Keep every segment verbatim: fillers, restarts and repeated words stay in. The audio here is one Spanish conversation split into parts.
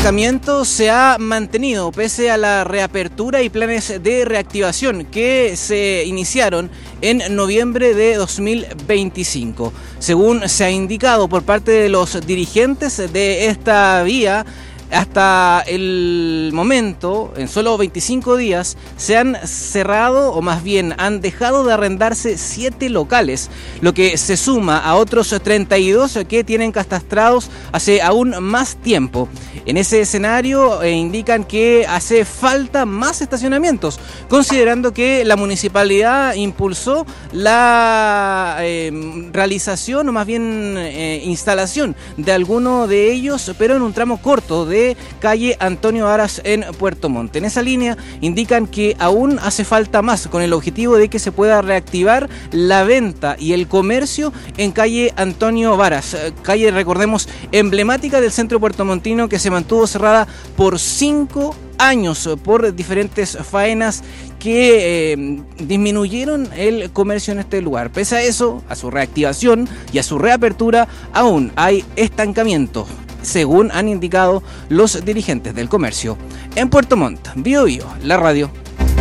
estancamiento se ha mantenido pese a la reapertura y planes de reactivación que se iniciaron en noviembre de dos mil veinticinco. Según se ha indicado por parte de los dirigentes de esta vía, hasta el momento, en solo veinticinco días, se han cerrado, o más bien han dejado de arrendarse siete locales, lo que se suma a otros treinta y dos que tienen catastrados hace aún más tiempo. En ese escenario eh, indican que hace falta más estacionamientos, considerando que la municipalidad impulsó la eh, realización, o más bien eh, instalación de alguno de ellos, pero en un tramo corto de de calle Antonio Varas en Puerto Montt. En esa línea indican que aún hace falta más, con el objetivo de que se pueda reactivar la venta y el comercio en calle Antonio Varas, calle, recordemos, emblemática del centro puertomontino, que se mantuvo cerrada por cinco años por diferentes faenas que eh, disminuyeron el comercio en este lugar. Pese a eso, a su reactivación y a su reapertura, aún hay estancamiento, según han indicado los dirigentes del comercio. En Puerto Montt, Bio Bio, la radio.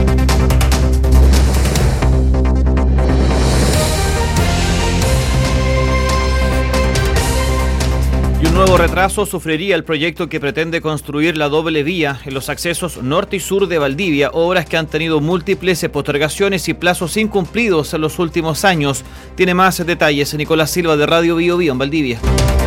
Y un nuevo retraso sufriría el proyecto que pretende construir la doble vía en los accesos norte y sur de Valdivia, obras que han tenido múltiples postergaciones y plazos incumplidos en los últimos años. Tiene más detalles Nicolás Silva de Radio Bio Bio en Valdivia.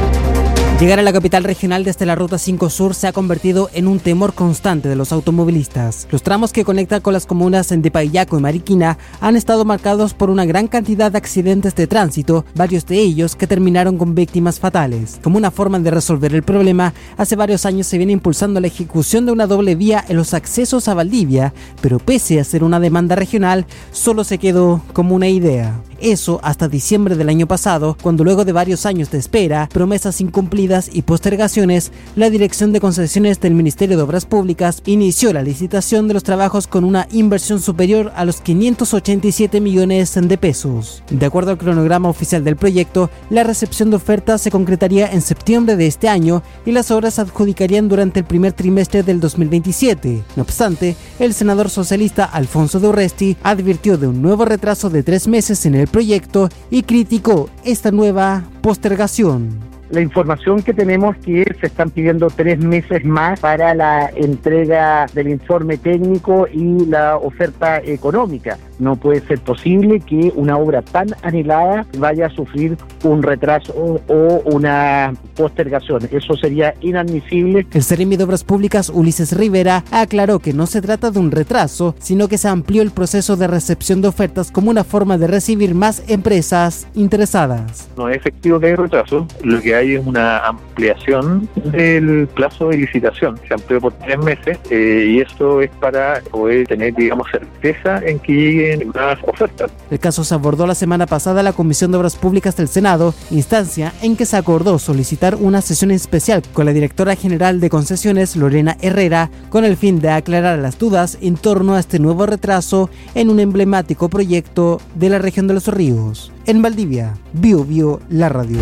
Llegar a la capital regional desde la Ruta cinco Sur se ha convertido en un temor constante de los automovilistas. Los tramos que conectan con las comunas de Paillaco y Mariquina han estado marcados por una gran cantidad de accidentes de tránsito, varios de ellos que terminaron con víctimas fatales. Como una forma de resolver el problema, hace varios años se viene impulsando la ejecución de una doble vía en los accesos a Valdivia, pero pese a ser una demanda regional, solo se quedó como una idea. Eso hasta diciembre del año pasado, cuando luego de varios años de espera, promesas incumplidas y postergaciones, la Dirección de Concesiones del Ministerio de Obras Públicas inició la licitación de los trabajos con una inversión superior a los quinientos ochenta y siete millones de pesos. De acuerdo al cronograma oficial del proyecto, la recepción de ofertas se concretaría en septiembre de este año y las obras se adjudicarían durante el primer trimestre del dos mil veintisiete. No obstante, el senador socialista Alfonso de Urresti advirtió de un nuevo retraso de tres meses en el proyecto y criticó esta nueva postergación. La información que tenemos es que se están pidiendo tres meses más para la entrega del informe técnico y la oferta económica. No puede ser posible que una obra tan anhelada vaya a sufrir un retraso o una postergación. Eso sería inadmisible. El Seremi de Obras Públicas, Ulises Rivera, aclaró que no se trata de un retraso, sino que se amplió el proceso de recepción de ofertas como una forma de recibir más empresas interesadas. No es efectivo que hay retraso, lo que hay es una ampliación del plazo de licitación. Se amplió por tres meses eh, y esto es para poder tener, digamos, certeza en que lleguen más ofertas. El caso se abordó la semana pasada en la Comisión de Obras Públicas del Senado, instancia en que se acordó solicitar una sesión especial con la directora general de concesiones, Lorena Herrera, con el fin de aclarar las dudas en torno a este nuevo retraso en un emblemático proyecto de la región de Los Ríos. En Valdivia, Bio Bio, la radio.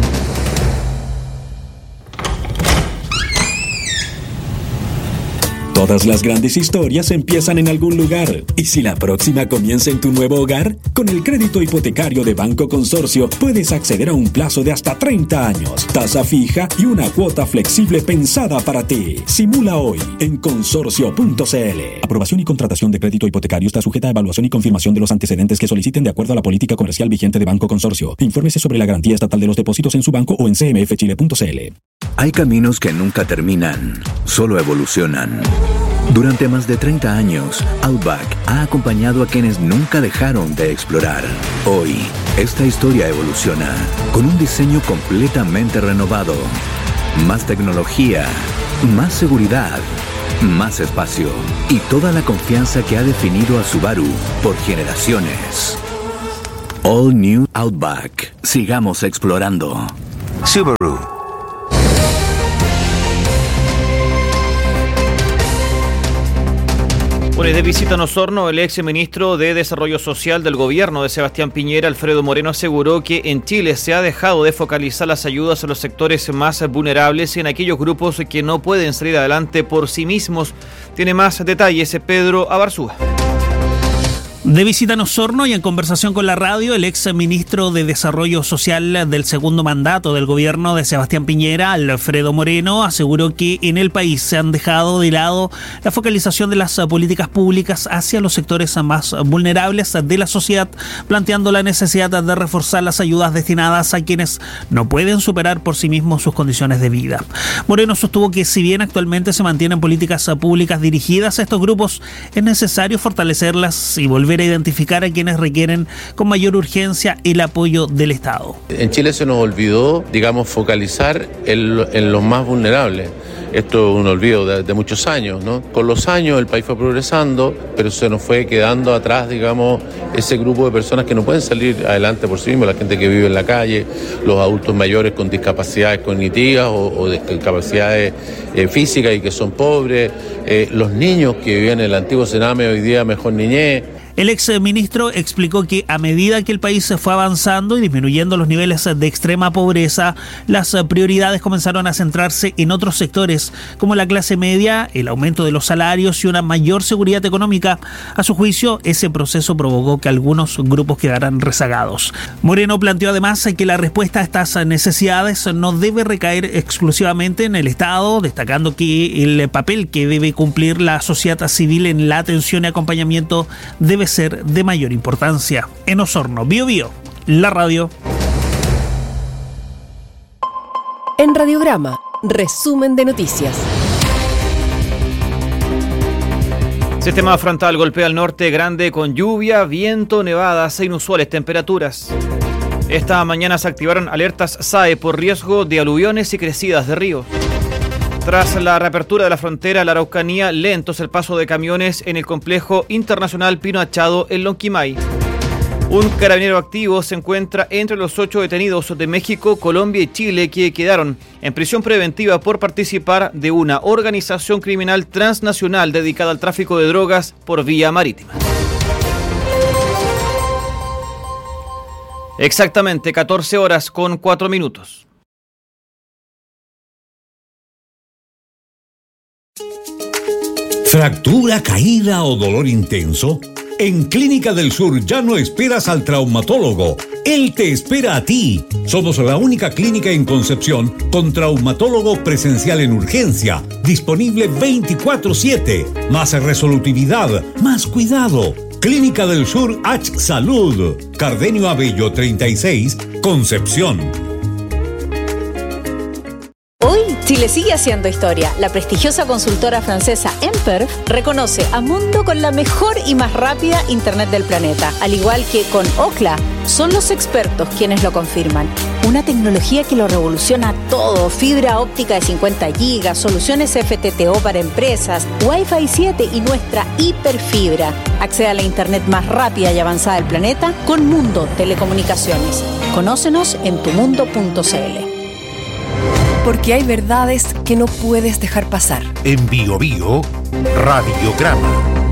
Todas las grandes historias empiezan en algún lugar. ¿Y si la próxima comienza en tu nuevo hogar? Con el crédito hipotecario de Banco Consorcio puedes acceder a un plazo de hasta treinta años, tasa fija y una cuota flexible pensada para ti. Simula hoy en consorcio punto c l. Aprobación y contratación de crédito hipotecario está sujeta a evaluación y confirmación de los antecedentes que soliciten de acuerdo a la política comercial vigente de Banco Consorcio. Infórmese sobre la garantía estatal de los depósitos en su banco o en c m f chile punto c l. Hay caminos que nunca terminan, solo evolucionan. Durante más de treinta años, Outback ha acompañado a quienes nunca dejaron de explorar. Hoy, esta historia evoluciona con un diseño completamente renovado. Más tecnología, más seguridad, más espacio y toda la confianza que ha definido a Subaru por generaciones. All New Outback. Sigamos explorando. Subaru. Bueno, y de visita en Osorno, el ex ministro de Desarrollo Social del gobierno de Sebastián Piñera, Alfredo Moreno, aseguró que en Chile se ha dejado de focalizar las ayudas a los sectores más vulnerables y en aquellos grupos que no pueden salir adelante por sí mismos. Tiene más detalles Pedro Abarzúa. De visita en Osorno y en conversación con la radio, el ex ministro de Desarrollo Social del segundo mandato del gobierno de Sebastián Piñera, Alfredo Moreno, aseguró que en el país se han dejado de lado la focalización de las políticas públicas hacia los sectores más vulnerables de la sociedad, planteando la necesidad de reforzar las ayudas destinadas a quienes no pueden superar por sí mismos sus condiciones de vida. Moreno sostuvo que si bien actualmente se mantienen políticas públicas dirigidas a estos grupos, es necesario fortalecerlas y volver a identificar a quienes requieren con mayor urgencia el apoyo del Estado. En Chile se nos olvidó, digamos, focalizar en, en los más vulnerables. Esto es un olvido de, de muchos años, ¿no? Con los años el país fue progresando, pero se nos fue quedando atrás, digamos, ese grupo de personas que no pueden salir adelante por sí mismos, la gente que vive en la calle, los adultos mayores con discapacidades cognitivas o, o discapacidades eh, físicas y que son pobres, eh, los niños que vivían en el antiguo Sename, hoy día Mejor Niñez. El ex ministro explicó que a medida que el país se fue avanzando y disminuyendo los niveles de extrema pobreza, las prioridades comenzaron a centrarse en otros sectores, como la clase media, el aumento de los salarios y una mayor seguridad económica. A su juicio, ese proceso provocó que algunos grupos quedaran rezagados. Moreno planteó además que la respuesta a estas necesidades no debe recaer exclusivamente en el Estado, destacando que el papel que debe cumplir la sociedad civil en la atención y acompañamiento debe ser de mayor importancia. En Osorno, Bio Bio, la radio. En Radiograma, resumen de noticias. Sistema frontal golpea al norte grande con lluvia, viento, nevadas e inusuales temperaturas. Esta mañana se activaron alertas S A E por riesgo de aluviones y crecidas de ríos. Tras la reapertura de la frontera, la Araucanía, lento es el paso de camiones en el complejo internacional Pino Achado en Lonquimay. Un carabinero activo se encuentra entre los ocho detenidos de México, Colombia y Chile que quedaron en prisión preventiva por participar de una organización criminal transnacional dedicada al tráfico de drogas por vía marítima. Exactamente catorce horas con cuatro minutos. ¿Fractura, caída o dolor intenso? En Clínica del Sur ya no esperas al traumatólogo. Él te espera a ti. Somos la única clínica en Concepción con traumatólogo presencial en urgencia, disponible veinticuatro siete. Más resolutividad, más cuidado. Clínica del Sur H Salud. Cardenio Abello treinta y seis, Concepción. Hoy, Chile sigue haciendo historia. La prestigiosa consultora francesa Emperf reconoce a Mundo con la mejor y más rápida internet del planeta. Al igual que con Ookla, son los expertos quienes lo confirman. Una tecnología que lo revoluciona todo. Fibra óptica de cincuenta gigas, soluciones F T T O para empresas, Wi-Fi siete y nuestra hiperfibra. Accede a la internet más rápida y avanzada del planeta con Mundo Telecomunicaciones. Conócenos en tu mundo punto c l. Porque hay verdades que no puedes dejar pasar. En Bio Bio, Radiograma.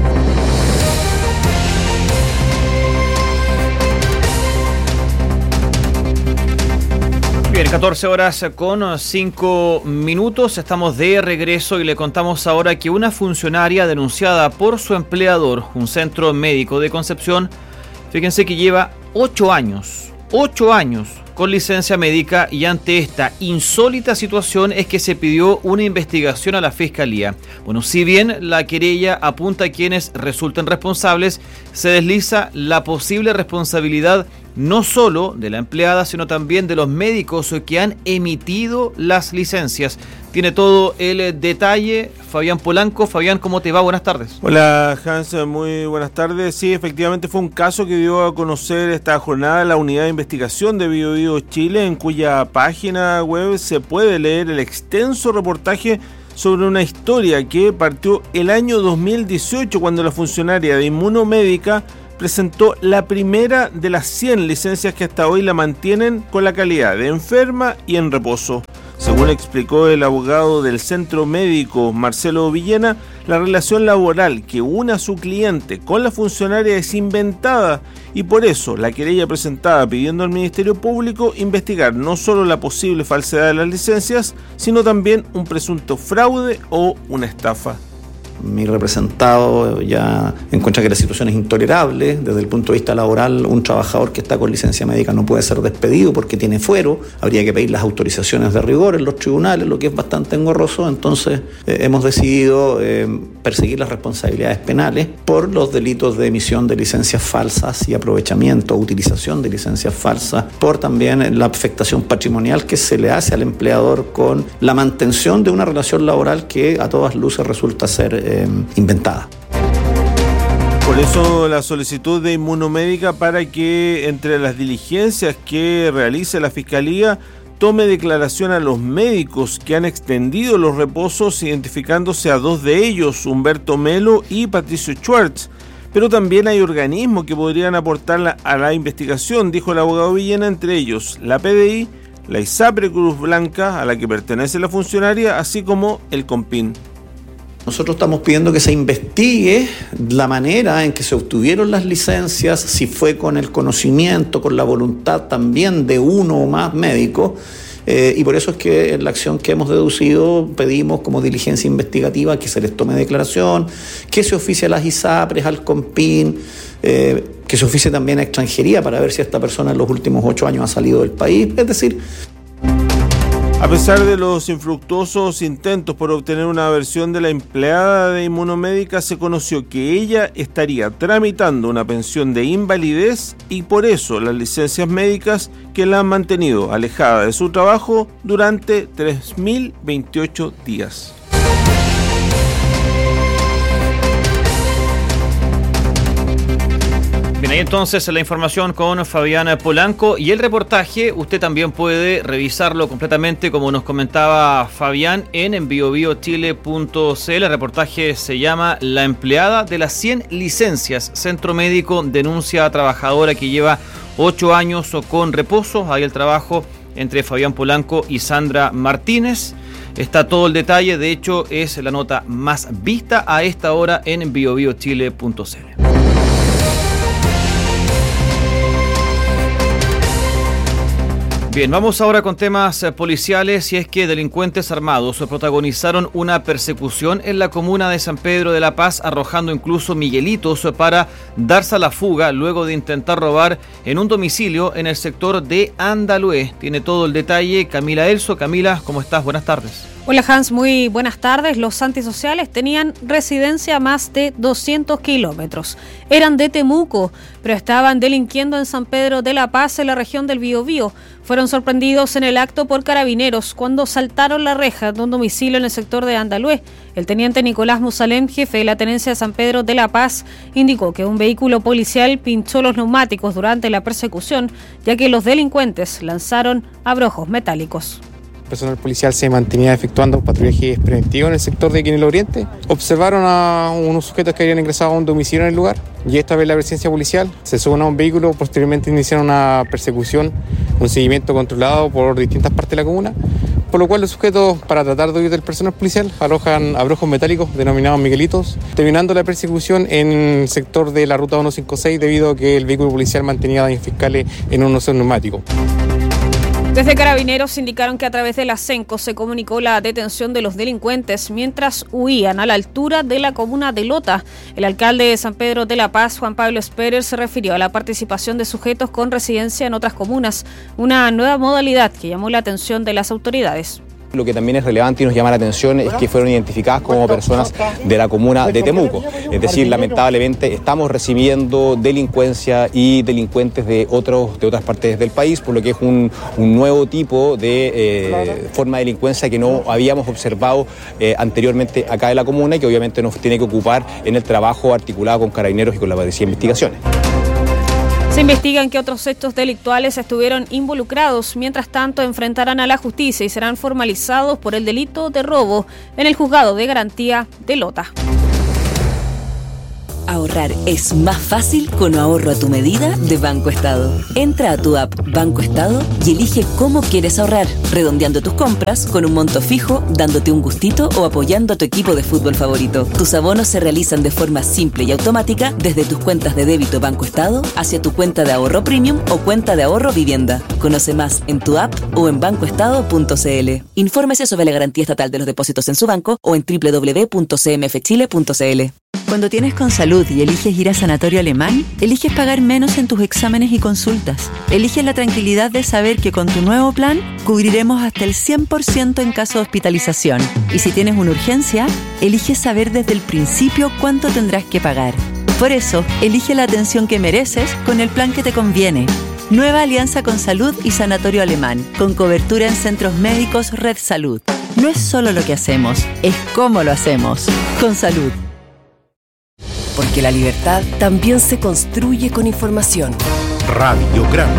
Bien, catorce horas con cinco minutos, estamos de regreso y le contamos ahora que una funcionaria denunciada por su empleador, un centro médico de Concepción, fíjense que lleva ocho años, ocho años con licencia médica y ante esta insólita situación es que se pidió una investigación a la Fiscalía. Bueno, si bien la querella apunta a quienes resulten responsables, se desliza la posible responsabilidad no solo de la empleada, sino también de los médicos que han emitido las licencias. Tiene todo el detalle Fabián Polanco. Fabián, ¿cómo te va? Buenas tardes. Hola, Hans, muy buenas tardes. Sí, efectivamente fue un caso que dio a conocer esta jornada la Unidad de Investigación de Bio Bio Chile, en cuya página web se puede leer el extenso reportaje sobre una historia que partió el año dos mil dieciocho, cuando la funcionaria de Inmunomédica presentó la primera de las cien licencias que hasta hoy la mantienen con la calidad de enferma y en reposo. Según explicó el abogado del Centro Médico Marcelo Villena, la relación laboral que une a su cliente con la funcionaria es inventada y por eso la querella presentada pidiendo al Ministerio Público investigar no solo la posible falsedad de las licencias, sino también un presunto fraude o una estafa. Mi representado ya encuentra que la situación es intolerable. Desde el punto de vista laboral, un trabajador que está con licencia médica no puede ser despedido porque tiene fuero. Habría que pedir las autorizaciones de rigor en los tribunales, lo que es bastante engorroso. Entonces, eh, hemos decidido eh, perseguir las responsabilidades penales por los delitos de emisión de licencias falsas y aprovechamiento, utilización de licencias falsas, por también la afectación patrimonial que se le hace al empleador con la mantención de una relación laboral que a todas luces resulta ser Eh, inventada. Por eso la solicitud de Inmunomédica para que entre las diligencias que realice la Fiscalía tome declaración a los médicos que han extendido los reposos, identificándose a dos de ellos, Humberto Melo y Patricio Schwartz. Pero también hay organismos que podrían aportar a la investigación, dijo el abogado Villena, entre ellos la P D I, la ISAPRE Cruz Blanca, a la que pertenece la funcionaria, así como el COMPIN. Nosotros estamos pidiendo que se investigue la manera en que se obtuvieron las licencias, si fue con el conocimiento, con la voluntad también de uno o más médicos, eh, y por eso es que en la acción que hemos deducido pedimos como diligencia investigativa que se les tome declaración, que se oficie a las ISAPRES, al COMPIN, eh, que se oficie también a extranjería para ver si esta persona en los últimos ocho años ha salido del país, es decir... A pesar de los infructuosos intentos por obtener una versión de la empleada de Inmunomédica, se conoció que ella estaría tramitando una pensión de invalidez y por eso las licencias médicas que la han mantenido alejada de su trabajo durante tres mil veintiocho días. Bien, ahí entonces la información con Fabián Polanco y el reportaje usted también puede revisarlo completamente, como nos comentaba Fabián, en bio bio chile punto c l. El reportaje se llama La empleada de las cien licencias. Centro Médico denuncia a trabajadora que lleva ocho años con reposo. Ahí el trabajo entre Fabián Polanco y Sandra Martínez. Está todo el detalle, de hecho es la nota más vista a esta hora en bio bio chile punto c l. Bien, vamos ahora con temas policiales, y es que delincuentes armados protagonizaron una persecución en la comuna de San Pedro de la Paz, arrojando incluso miguelitos para darse a la fuga luego de intentar robar en un domicilio en el sector de Andalhué. Tiene todo el detalle Camila Elso. Camila, ¿cómo estás? Buenas tardes. Hola Hans, muy buenas tardes. Los antisociales tenían residencia a más de doscientos kilómetros. Eran de Temuco, pero estaban delinquiendo en San Pedro de la Paz, en la región del Biobío. Fueron sorprendidos en el acto por carabineros cuando saltaron la reja de un domicilio en el sector de Andalhué. El teniente Nicolás Musalem, jefe de la tenencia de San Pedro de la Paz, indicó que un vehículo policial pinchó los neumáticos durante la persecución, ya que los delincuentes lanzaron abrojos metálicos. El personal policial se mantenía efectuando patrullaje preventivo en el sector de Quinel Oriente. Observaron a unos sujetos que habían ingresado a un domicilio en el lugar y esta vez la presencia policial se suben a un vehículo. Posteriormente iniciaron una persecución, un seguimiento controlado por distintas partes de la comuna, por lo cual los sujetos, para tratar de huir del personal policial, arrojan abrojos metálicos denominados miguelitos, terminando la persecución en el sector de la ruta ciento cincuenta y seis debido a que el vehículo policial mantenía daños fiscales en un neumático. Desde Carabineros indicaron que a través de la CENCO se comunicó la detención de los delincuentes mientras huían a la altura de la comuna de Lota. El alcalde de San Pedro de la Paz, Juan Pablo Esperer, se refirió a la participación de sujetos con residencia en otras comunas, una nueva modalidad que llamó la atención de las autoridades. Lo que también es relevante y nos llama la atención es que fueron identificadas como personas de la comuna de Temuco. Es decir, lamentablemente estamos recibiendo delincuencia y delincuentes de otros de otras partes del país, por lo que es un, un nuevo tipo de eh, forma de delincuencia que no habíamos observado eh, anteriormente acá en la comuna y que obviamente nos tiene que ocupar en el trabajo articulado con Carabineros y con la Policía de Investigaciones. Se investigan que otros hechos delictuales estuvieron involucrados. Mientras tanto, enfrentarán a la justicia y serán formalizados por el delito de robo en el juzgado de garantía de Lota. Ahorrar es más fácil con ahorro a tu medida de Banco Estado. Entra a tu app Banco Estado y elige cómo quieres ahorrar, redondeando tus compras con un monto fijo, dándote un gustito o apoyando a tu equipo de fútbol favorito. Tus abonos se realizan de forma simple y automática desde tus cuentas de débito Banco Estado hacia tu cuenta de ahorro premium o cuenta de ahorro vivienda. Conoce más en tu app o en banco estado punto c l. Infórmese sobre la garantía estatal de los depósitos en su banco o en doble u doble u doble u punto c m f chile punto c l. Cuando tienes Consalud y eliges ir a Sanatorio Alemán, eliges pagar menos en tus exámenes y consultas. Eliges la tranquilidad de saber que con tu nuevo plan cubriremos hasta el cien por ciento en caso de hospitalización. Y si tienes una urgencia, eliges saber desde el principio cuánto tendrás que pagar. Por eso, elige la atención que mereces con el plan que te conviene. Nueva alianza con Salud y Sanatorio Alemán, con cobertura en centros médicos Red Salud. No es solo lo que hacemos, es cómo lo hacemos. Con Salud. Porque la libertad también se construye con información. Radiograma.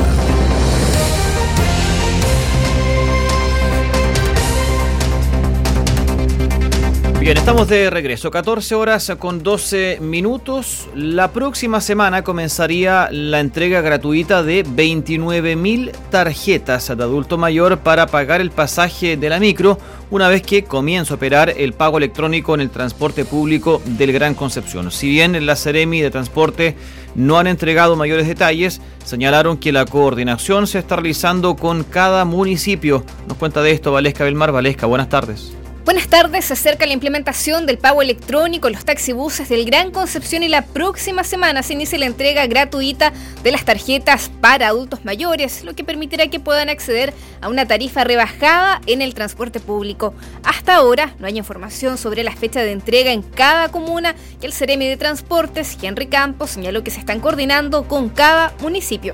Bien, estamos de regreso, catorce horas con doce minutos. La próxima semana comenzaría la entrega gratuita de veintinueve mil tarjetas de adulto mayor para pagar el pasaje de la micro, una vez que comience a operar el pago electrónico en el transporte público del Gran Concepción. Si bien la Seremi de Transporte no han entregado mayores detalles, señalaron que la coordinación se está realizando con cada municipio. Nos cuenta de esto Valesca Belmar. Valesca, buenas tardes. Buenas tardes, se acerca la implementación del pago electrónico en los taxibuses del Gran Concepción y la próxima semana se inicia la entrega gratuita de las tarjetas para adultos mayores, lo que permitirá que puedan acceder a una tarifa rebajada en el transporte público. Hasta ahora no hay información sobre la fecha de entrega en cada comuna y el Seremi de Transportes, Henry Campos, señaló que se están coordinando con cada municipio.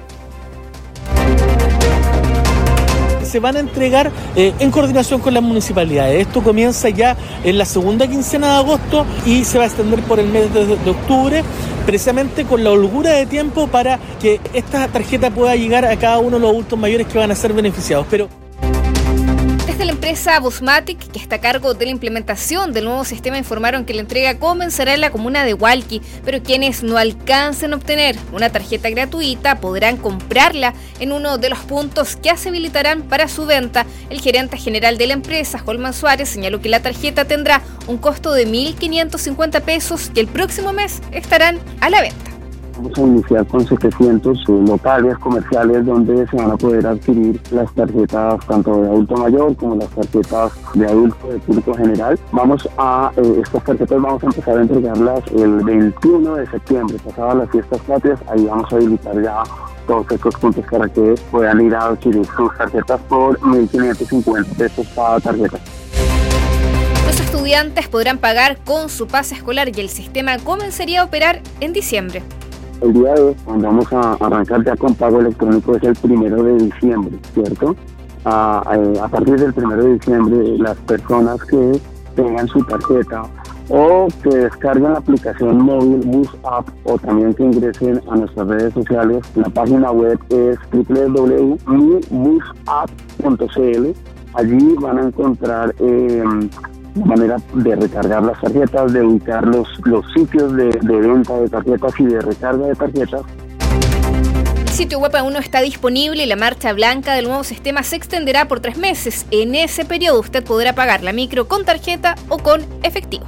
Se van a entregar eh, en coordinación con las municipalidades. Esto comienza ya en la segunda quincena de agosto y se va a extender por el mes de, de octubre, precisamente con la holgura de tiempo para que esta tarjeta pueda llegar a cada uno de los adultos mayores que van a ser beneficiados. Pero desde la empresa Busmatic, que está a cargo de la implementación del nuevo sistema, informaron que la entrega comenzará en la comuna de Hualqui, pero quienes no alcancen a obtener una tarjeta gratuita podrán comprarla en uno de los puntos que se habilitarán para su venta. El gerente general de la empresa, Holman Suárez, señaló que la tarjeta tendrá un costo de mil quinientos cincuenta pesos y el próximo mes estarán a la venta. Vamos a iniciar con setecientos locales comerciales donde se van a poder adquirir las tarjetas tanto de adulto mayor como las tarjetas de adulto de público general. Vamos a, eh, estas tarjetas vamos a empezar a entregarlas el veintiuno de septiembre, pasadas las fiestas patrias. Ahí vamos a habilitar ya todos estos puntos para que puedan ir a adquirir sus tarjetas por mil quinientos cincuenta pesos cada tarjeta. Los estudiantes podrán pagar con su pase escolar y el sistema comenzaría a operar en diciembre. El día de hoy, cuando vamos a arrancar ya con pago electrónico, es el primero de diciembre, ¿cierto? A, a, a partir del primero de diciembre, las personas que tengan su tarjeta o que descarguen la aplicación móvil Bus App o también que ingresen a nuestras redes sociales, la página web es doble u doble u doble u punto mi bus app punto c l. Allí van a encontrar eh, la manera de recargar las tarjetas, de ubicar los, los sitios de, de venta de tarjetas y de recarga de tarjetas. El sitio web aún no está disponible y la marcha blanca del nuevo sistema se extenderá por tres meses. En ese periodo usted podrá pagar la micro con tarjeta o con efectivo.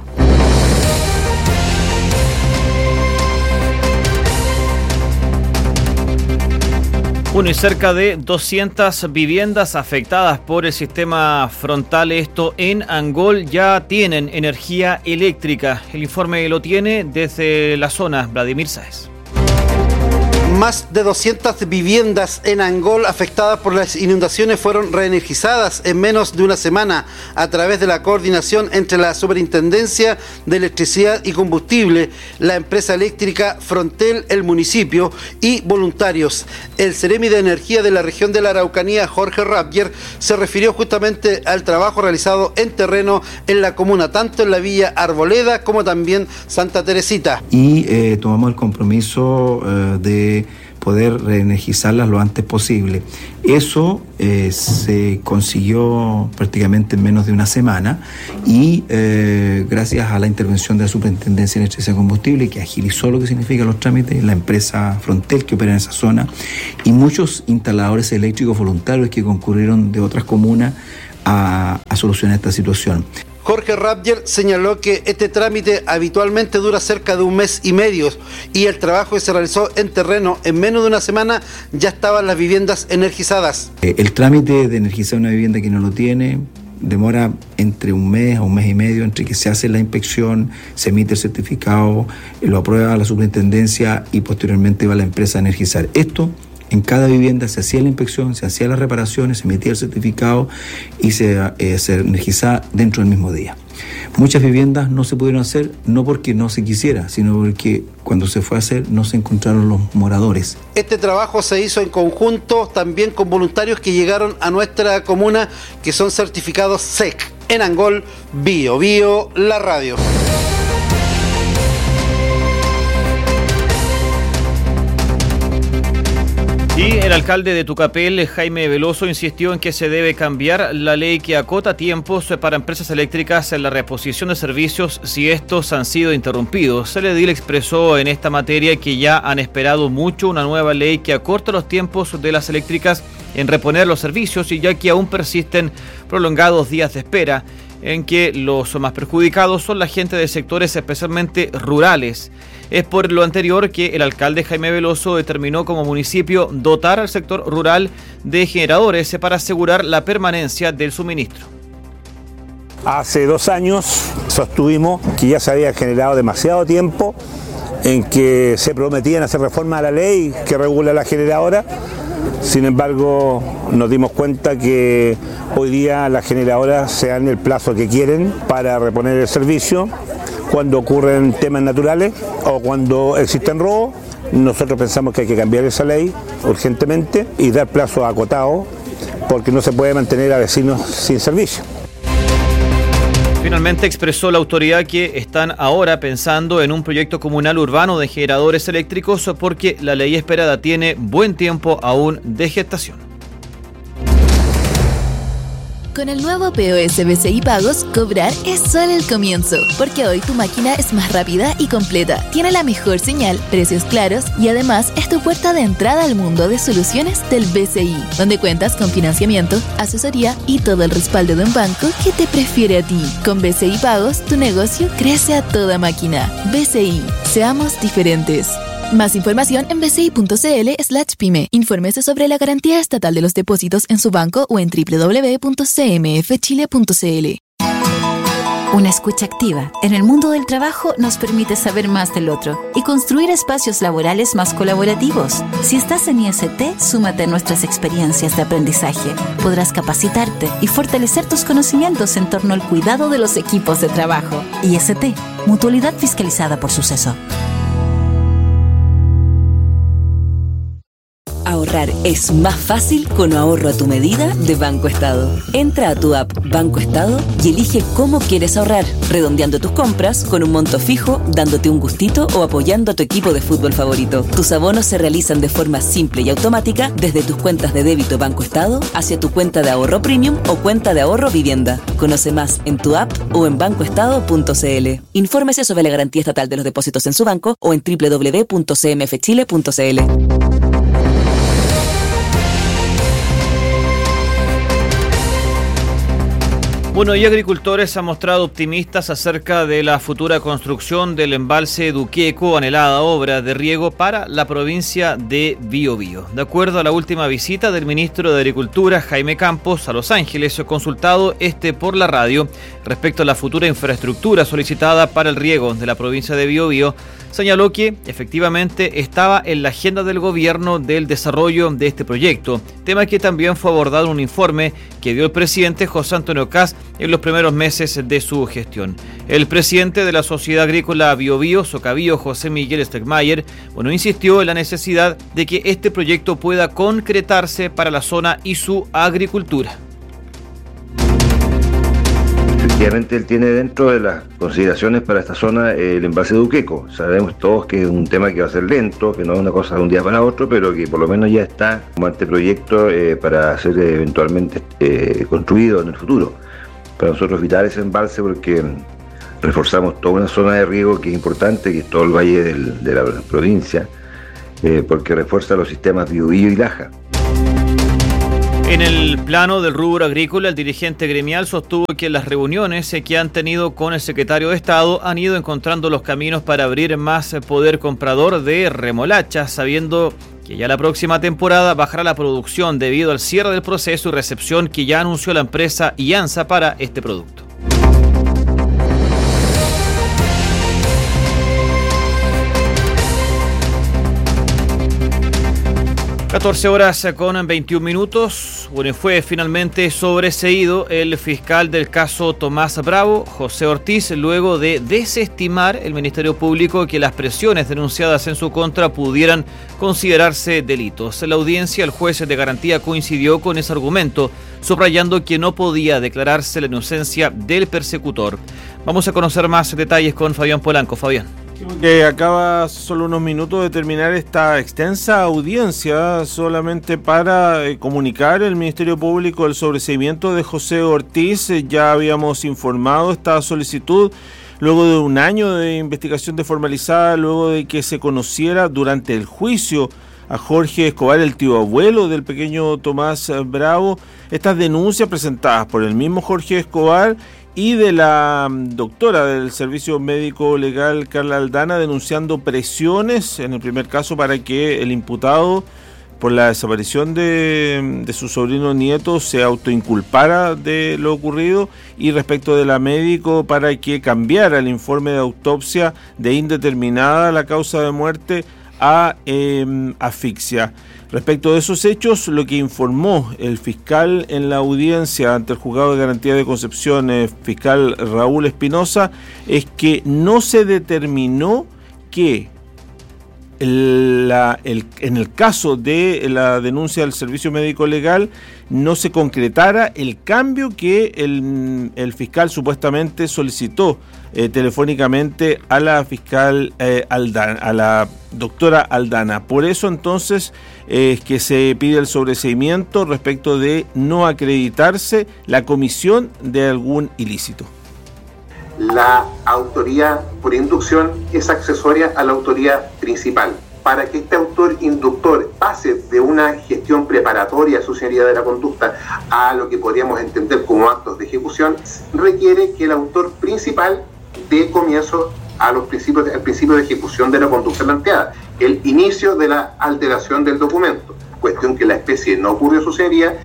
Bueno, y cerca de doscientas viviendas afectadas por el sistema frontal, esto en Angol, ya tienen energía eléctrica. El informe lo tiene desde la zona Vladimir Sáez. Más de doscientas viviendas en Angol afectadas por las inundaciones fueron reenergizadas en menos de una semana a través de la coordinación entre la Superintendencia de Electricidad y Combustible, la empresa eléctrica Frontel, el municipio y voluntarios. El Seremi de Energía de la región de la Araucanía, Jorge Rapier, se refirió justamente al trabajo realizado en terreno en la comuna, tanto en la Villa Arboleda como también Santa Teresita. Y eh, tomamos el compromiso eh, de poder reenergizarlas lo antes posible. Eso eh, se consiguió prácticamente en menos de una semana y eh, gracias a la intervención de la Superintendencia de Electricidad y Combustible, que agilizó lo que significa los trámites, la empresa Frontel que opera en esa zona y muchos instaladores eléctricos voluntarios que concurrieron de otras comunas a, a solucionar esta situación. Jorge Rapyer señaló que este trámite habitualmente dura cerca de un mes y medio y el trabajo que se realizó en terreno en menos de una semana ya estaban las viviendas energizadas. El trámite de energizar una vivienda que no lo tiene demora entre un mes o un mes y medio entre que se hace la inspección, se emite el certificado, lo aprueba la superintendencia y posteriormente va la empresa a energizar. Esto en cada vivienda se hacía la inspección, se hacían las reparaciones, se emitía el certificado y se, eh, se energizaba dentro del mismo día. Muchas viviendas no se pudieron hacer, no porque no se quisiera, sino porque cuando se fue a hacer no se encontraron los moradores. Este trabajo se hizo en conjunto también con voluntarios que llegaron a nuestra comuna, que son certificados S E C. En Angol, Bio Bio, la radio. Y el alcalde de Tucapel, Jaime Veloso, insistió en que se debe cambiar la ley que acota tiempos para empresas eléctricas en la reposición de servicios si estos han sido interrumpidos. El edil expresó en esta materia que ya han esperado mucho una nueva ley que acorta los tiempos de las eléctricas en reponer los servicios y ya que aún persisten prolongados días de espera en que los más perjudicados son la gente de sectores especialmente rurales. Es por lo anterior que el alcalde Jaime Veloso determinó como municipio dotar al sector rural de generadores para asegurar la permanencia del suministro. Hace dos años sostuvimos que ya se había generado demasiado tiempo en que se prometían hacer reforma a la ley que regula la generadora. Sin embargo, nos dimos cuenta que hoy día las generadoras se dan el plazo que quieren para reponer el servicio. Cuando ocurren temas naturales o cuando existen robos, nosotros pensamos que hay que cambiar esa ley urgentemente y dar plazo acotado porque no se puede mantener a vecinos sin servicio. Finalmente expresó la autoridad que están ahora pensando en un proyecto comunal urbano de generadores eléctricos porque la ley esperada tiene buen tiempo aún de gestación. Con el nuevo P O S B C I Pagos, cobrar es solo el comienzo, porque hoy tu máquina es más rápida y completa, tiene la mejor señal, precios claros y además es tu puerta de entrada al mundo de soluciones del B C I, donde cuentas con financiamiento, asesoría y todo el respaldo de un banco que te prefiere a ti. Con B C I Pagos, tu negocio crece a toda máquina. B C I, seamos diferentes. Más información en bci.cl slash pyme. Infórmese sobre la garantía estatal de los depósitos en su banco o en doble u doble u doble u punto c m f chile punto c l. Una escucha activa en el mundo del trabajo nos permite saber más del otro y construir espacios laborales más colaborativos. Si estás en I S T, súmate a nuestras experiencias de aprendizaje. Podrás capacitarte y fortalecer tus conocimientos en torno al cuidado de los equipos de trabajo. I S T, Mutualidad Fiscalizada por Suceso. Ahorrar es más fácil con ahorro a tu medida de Banco Estado. Entra a tu app Banco Estado y elige cómo quieres ahorrar, redondeando tus compras con un monto fijo, dándote un gustito o apoyando a tu equipo de fútbol favorito. Tus abonos se realizan de forma simple y automática desde tus cuentas de débito Banco Estado hacia tu cuenta de ahorro premium o cuenta de ahorro vivienda. Conoce más en tu app o en banco estado punto c l. Infórmese sobre la garantía estatal de los depósitos en su banco o en doble u doble u doble u punto c m f chile punto c l. Bueno, y agricultores han mostrado optimistas acerca de la futura construcción del embalse Duqueco, anhelada obra de riego para la provincia de Biobío. De acuerdo a la última visita del ministro de Agricultura, Jaime Campos, a Los Ángeles, consultado este por la radio respecto a la futura infraestructura solicitada para el riego de la provincia de Biobío, señaló que efectivamente estaba en la agenda del gobierno del desarrollo de este proyecto, tema que también fue abordado en un informe que dio el presidente José Antonio Kast en los primeros meses de su gestión. El presidente de la Sociedad Agrícola Biobío, Socabío, José Miguel Stegmayer, bueno, insistió en la necesidad de que este proyecto pueda concretarse para la zona y su agricultura. Efectivamente, él tiene dentro de las consideraciones para esta zona eh, el embalse de Uqueco. Sabemos todos que es un tema que va a ser lento, que no es una cosa de un día para otro, pero que por lo menos ya está como anteproyecto eh, para ser eventualmente eh, construido en el futuro. Para nosotros vital ese embalse porque reforzamos toda una zona de riego que es importante, que es todo el valle del, de la provincia, eh, porque refuerza los sistemas Biobío y Laja. En el plano del rubro agrícola, el dirigente gremial sostuvo que las reuniones que han tenido con el secretario de Estado han ido encontrando los caminos para abrir más poder comprador de remolacha, sabiendo que ya la próxima temporada bajará la producción debido al cierre del proceso y recepción que ya anunció la empresa IANSA para este producto. catorce horas con veintiún minutos. Bueno, fue finalmente sobreseído el fiscal del caso Tomás Bravo, José Ortiz, luego de desestimar el Ministerio Público que las presiones denunciadas en su contra pudieran considerarse delitos. En la audiencia, el juez de garantía coincidió con ese argumento, subrayando que no podía declararse la inocencia del persecutor. Vamos a conocer más detalles con Fabián Polanco. Fabián. Que acaba solo unos minutos de terminar esta extensa audiencia solamente para eh, comunicar el Ministerio Público el sobreseimiento de José Ortiz. Eh, ya habíamos informado esta solicitud luego de un año de investigación desformalizada, luego de que se conociera durante el juicio a Jorge Escobar, el tío abuelo del pequeño Tomás Bravo, estas denuncias presentadas por el mismo Jorge Escobar y de la doctora del Servicio Médico Legal, Carla Aldana, denunciando presiones, en el primer caso, para que el imputado por la desaparición de, de su sobrino nieto se autoinculpara de lo ocurrido, y respecto de la médico para que cambiara el informe de autopsia de indeterminada la causa de muerte a eh, asfixia. Respecto de esos hechos, lo que informó el fiscal en la audiencia ante el Juzgado de Garantía de Concepción, eh, fiscal Raúl Espinosa, es que no se determinó que el, la, el, en el caso de la denuncia del Servicio Médico Legal no se concretara el cambio que el, el fiscal supuestamente solicitó eh, telefónicamente a la fiscal eh, Aldana, a la doctora Aldana. Por eso entonces eh, es que se pide el sobreseimiento respecto de no acreditarse la comisión de algún ilícito. La autoría por inducción es accesoria a la autoría principal. Para que este autor inductor pase de una gestión preparatoria a su seriedad de la conducta a lo que podríamos entender como actos de ejecución, requiere que el autor principal dé comienzo a los principios, al principio de ejecución de la conducta planteada, el inicio de la alteración del documento, cuestión que la especie no ocurrió su seriedad.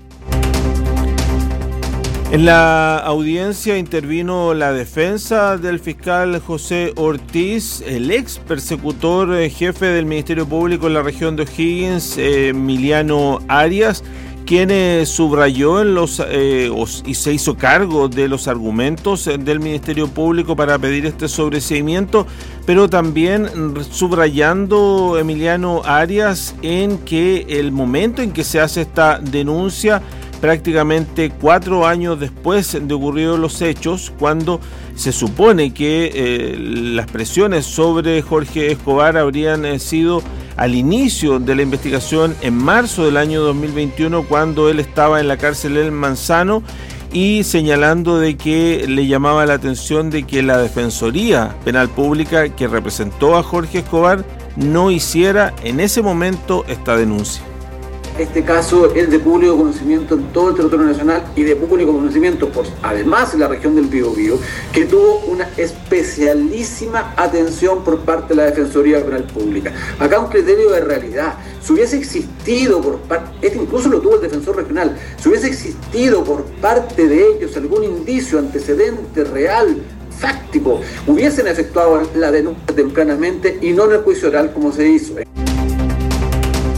En la audiencia intervino la defensa del fiscal José Ortiz, el ex persecutor eh, jefe del Ministerio Público en la región de O'Higgins, eh, Emiliano Arias, quien eh, subrayó en los eh, os, y se hizo cargo de los argumentos del Ministerio Público para pedir este sobreseimiento, pero también subrayando Emiliano Arias en que el momento en que se hace esta denuncia, prácticamente cuatro años después de ocurridos los hechos, cuando se supone que eh, las presiones sobre Jorge Escobar habrían eh, sido al inicio de la investigación en marzo del año dos mil veintiuno, cuando él estaba en la cárcel El Manzano, y señalando de que le llamaba la atención de que la Defensoría Penal Pública que representó a Jorge Escobar no hiciera en ese momento esta denuncia. Este caso es de público conocimiento en todo el territorio nacional y de público conocimiento, por, además en la región del Biobío, que tuvo una especialísima atención por parte de la Defensoría Penal Pública. Acá un criterio de realidad. Si hubiese existido por parte, este incluso lo tuvo el defensor regional, si hubiese existido por parte de ellos algún indicio, antecedente real, fáctico, hubiesen efectuado la denuncia tempranamente y no en el juicio oral como se hizo.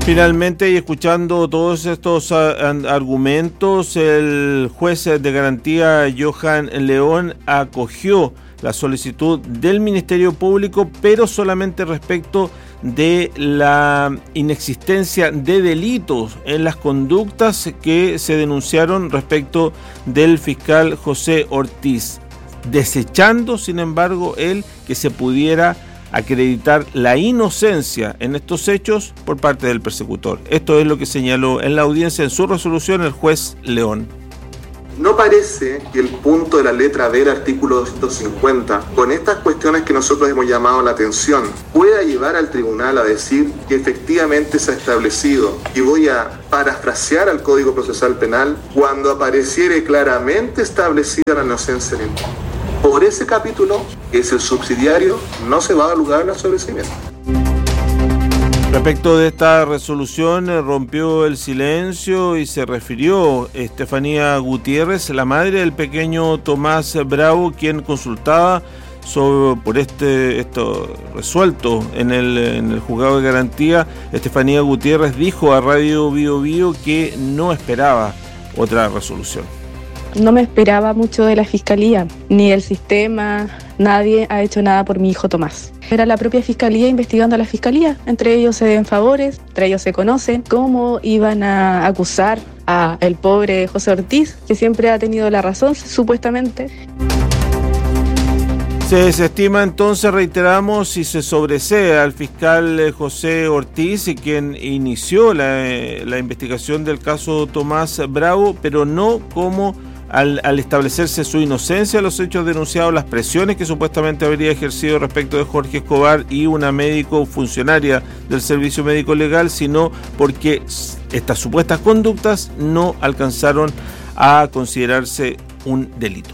Finalmente, y escuchando todos estos argumentos, el juez de garantía Johan León acogió la solicitud del Ministerio Público, pero solamente respecto de la inexistencia de delitos en las conductas que se denunciaron respecto del fiscal José Ortiz, desechando, sin embargo, el que se pudiera acreditar la inocencia en estos hechos por parte del persecutor. Esto es lo que señaló en la audiencia en su resolución el juez León. No parece que el punto de la letra B del artículo doscientos cincuenta, con estas cuestiones que nosotros hemos llamado la atención, pueda llevar al tribunal a decir que efectivamente se ha establecido, y voy a parafrasear al Código Procesal Penal, cuando apareciere claramente establecida la inocencia en el mismo. Por ese capítulo, que es el subsidiario, no se va a dar lugar al sobreseimiento. Respecto de esta resolución, rompió el silencio y se refirió Estefanía Gutiérrez, la madre del pequeño Tomás Bravo, quien consultaba sobre, por este esto resuelto en el, en el juzgado de garantía. Estefanía Gutiérrez dijo a Radio Bio Bio que no esperaba otra resolución. No me esperaba mucho de la Fiscalía, ni del sistema, nadie ha hecho nada por mi hijo Tomás. Era la propia Fiscalía investigando a la Fiscalía, entre ellos se den favores, entre ellos se conocen. ¿Cómo iban a acusar a el pobre José Ortiz, que siempre ha tenido la razón, supuestamente? Se desestima entonces, reiteramos, y se sobresee al fiscal José Ortiz, quien inició la, la investigación del caso Tomás Bravo, pero no como Al, al establecerse su inocencia, los hechos denunciados, las presiones que supuestamente habría ejercido respecto de Jorge Escobar y una médico funcionaria del Servicio Médico Legal, sino porque estas supuestas conductas no alcanzaron a considerarse un delito.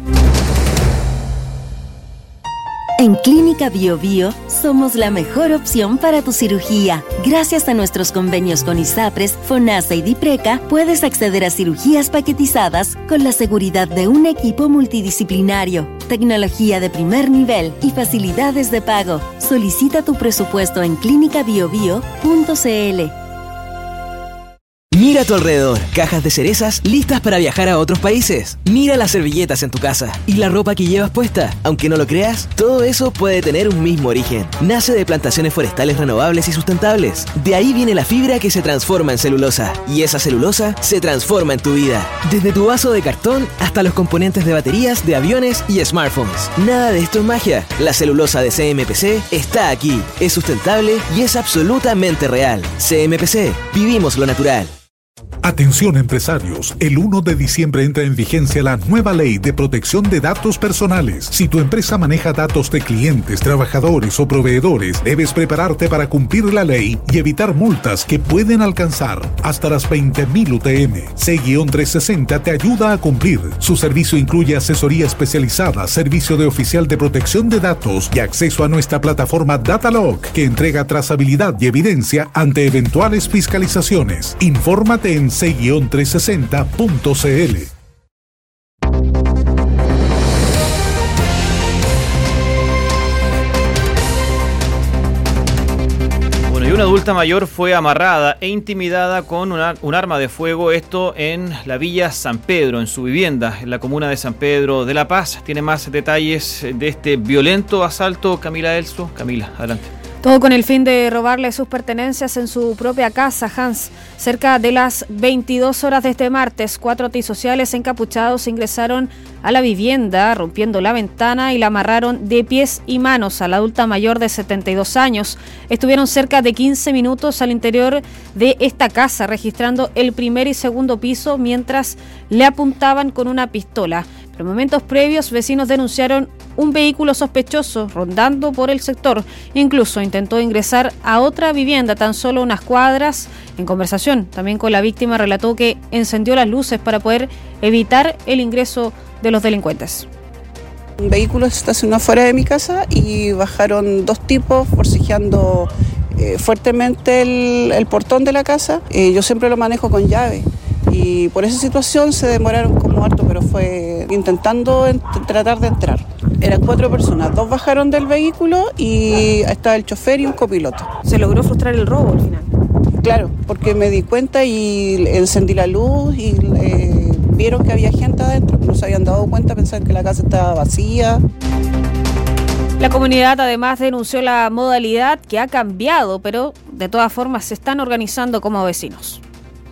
En Clínica Bio Bio somos la mejor opción para tu cirugía. Gracias a nuestros convenios con ISAPRES, FONASA y DIPRECA, puedes acceder a cirugías paquetizadas con la seguridad de un equipo multidisciplinario, tecnología de primer nivel y facilidades de pago. Solicita tu presupuesto en clínica bio bio punto c l. Mira a tu alrededor, cajas de cerezas listas para viajar a otros países. Mira las servilletas en tu casa y la ropa que llevas puesta. Aunque no lo creas, todo eso puede tener un mismo origen. Nace de plantaciones forestales renovables y sustentables. De ahí viene la fibra que se transforma en celulosa. Y esa celulosa se transforma en tu vida. Desde tu vaso de cartón hasta los componentes de baterías, de aviones y smartphones. Nada de esto es magia. La celulosa de C M P C está aquí. Es sustentable y es absolutamente real. C M P C. Vivimos lo natural. Atención empresarios, el primero de diciembre entra en vigencia la nueva ley de protección de datos personales. Si tu empresa maneja datos de clientes, trabajadores o proveedores, debes prepararte para cumplir la ley y evitar multas que pueden alcanzar hasta las veinte mil U T M. C trescientos sesenta te ayuda a cumplir. Su servicio incluye asesoría especializada, servicio de oficial de protección de datos y acceso a nuestra plataforma Datalog, que entrega trazabilidad y evidencia ante eventuales fiscalizaciones. Infórmate en c trescientos sesenta punto c l. Bueno, y una adulta mayor fue amarrada e intimidada con una, un arma de fuego, esto en la Villa San Pedro, en su vivienda, en la comuna de San Pedro de La Paz. Tiene más detalles de este violento asalto Camila Elso. Camila, adelante. Todo con el fin de robarle sus pertenencias en su propia casa, Hans. Cerca de las veintidós horas de este martes, cuatro antisociales encapuchados ingresaron a la vivienda, rompiendo la ventana y la amarraron de pies y manos a la adulta mayor de setenta y dos años. Estuvieron cerca de quince minutos al interior de esta casa, registrando el primer y segundo piso mientras le apuntaban con una pistola. Pero en momentos previos, vecinos denunciaron un vehículo sospechoso rondando por el sector. Incluso intentó ingresar a otra vivienda tan solo unas cuadras. En conversación también con la víctima, relató que encendió las luces para poder evitar el ingreso de los delincuentes. Un vehículo se estacionó fuera de mi casa y bajaron dos tipos forcejeando eh, fuertemente el, el portón de la casa. Eh, yo siempre lo manejo con llave. Y por esa situación se demoraron como harto, pero fue intentando ent- tratar de entrar. Eran cuatro personas, dos bajaron del vehículo y estaba el chofer y un copiloto. ¿Se logró frustrar el robo al final? Claro, porque me di cuenta y encendí la luz y eh, vieron que había gente adentro, no se habían dado cuenta, pensaban que la casa estaba vacía. La comunidad además denunció la modalidad que ha cambiado, pero de todas formas se están organizando como vecinos.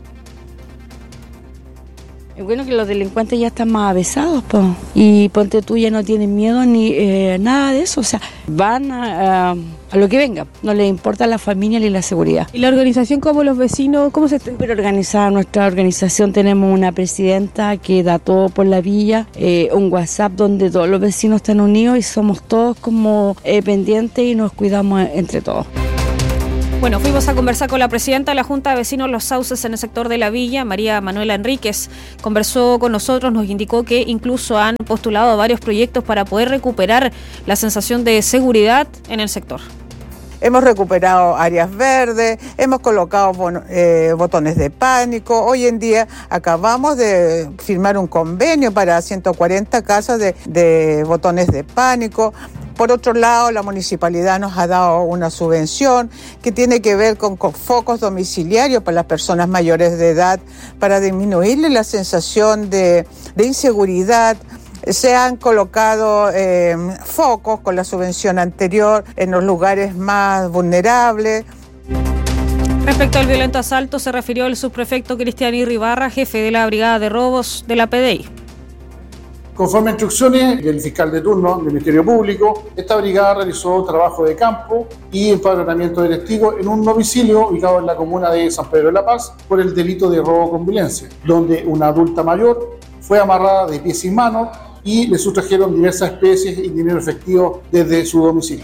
Es bueno que los delincuentes ya están más avesados, po. Y ponte tú, ya no tienen miedo ni eh, nada de eso, o sea, van a, a, a lo que venga, no les importa la familia ni la seguridad. ¿Y la organización como los vecinos, cómo se está? Súper organizada nuestra organización, tenemos una presidenta que da todo por la villa, eh, un WhatsApp donde todos los vecinos están unidos y somos todos como eh, pendientes y nos cuidamos entre todos. Bueno, fuimos a conversar con la presidenta de la Junta de Vecinos Los Sauces en el sector de la Villa, María Manuela Enríquez. Conversó con nosotros, nos indicó que incluso han postulado varios proyectos para poder recuperar la sensación de seguridad en el sector. Hemos recuperado áreas verdes, hemos colocado bon, eh, botones de pánico. Hoy en día acabamos de firmar un convenio para ciento cuarenta casas de, de botones de pánico. Por otro lado, la municipalidad nos ha dado una subvención que tiene que ver con, con focos domiciliarios para las personas mayores de edad, para disminuirle la sensación de, de inseguridad. Se han colocado eh, focos con la subvención anterior en los lugares más vulnerables. Respecto al violento asalto, se refirió el subprefecto Cristian Irribarra, jefe de la Brigada de Robos de la P D I. Conforme a instrucciones del fiscal de turno del Ministerio Público, esta brigada realizó trabajo de campo y empadronamiento de testigos en un domicilio ubicado en la comuna de San Pedro de la Paz por el delito de robo con violencia, donde una adulta mayor fue amarrada de pies y manos y le sustrajeron diversas especies y dinero efectivo desde su domicilio.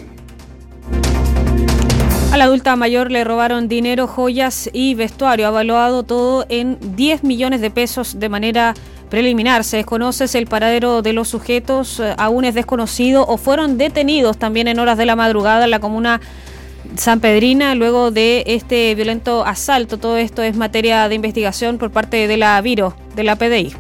A la adulta mayor le robaron dinero, joyas y vestuario, evaluado todo en diez millones de pesos de manera preliminar. Se desconoce si el paradero de los sujetos aún es desconocido o fueron detenidos también en horas de la madrugada en la comuna sanpedrina luego de este violento asalto. Todo esto es materia de investigación por parte de la Viro, de la P D I.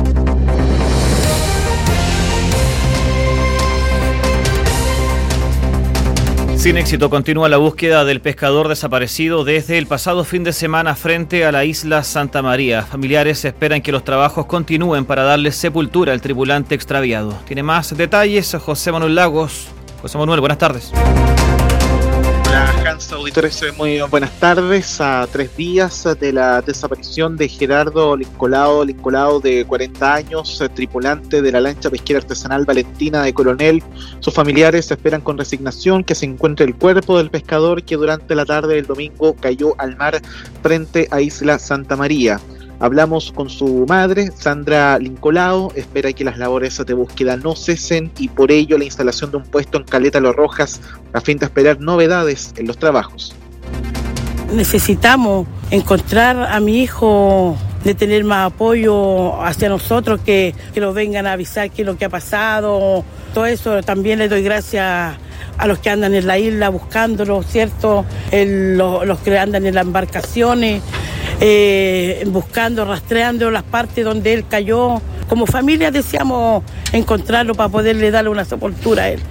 Sin éxito continúa la búsqueda del pescador desaparecido desde el pasado fin de semana frente a la isla Santa María. Familiares esperan que los trabajos continúen para darle sepultura al tripulante extraviado. Tiene más detalles José Manuel Lagos. José Manuel, buenas tardes. Hola, Hans, auditores, muy buenas tardes. A tres días de la desaparición de Gerardo Lincolao, Lincolao de cuarenta años, tripulante de la lancha pesquera artesanal Valentina de Coronel, sus familiares esperan con resignación que se encuentre el cuerpo del pescador que durante la tarde del domingo cayó al mar frente a Isla Santa María. Hablamos con su madre, Sandra Lincolao, espera que las labores de búsqueda no cesen y por ello la instalación de un puesto en Caleta Los Rojas a fin de esperar novedades en los trabajos. Necesitamos encontrar a mi hijo, de tener más apoyo hacia nosotros, que, que nos vengan a avisar qué es lo que ha pasado, todo eso. También le doy gracias a los que andan en la isla buscándolo, ¿cierto? El, los, los que andan en las embarcaciones, eh, buscando, rastreando las partes donde él cayó. Como familia deseamos encontrarlo para poderle darle una sepultura a él.